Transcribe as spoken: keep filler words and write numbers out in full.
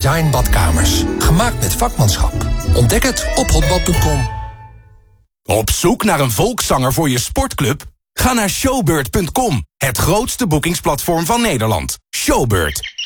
Design badkamers. Gemaakt met vakmanschap. Ontdek het op hotbad punt com. Op zoek naar een volkszanger voor je sportclub? Ga naar showbird punt com, het grootste boekingsplatform van Nederland. Showbird,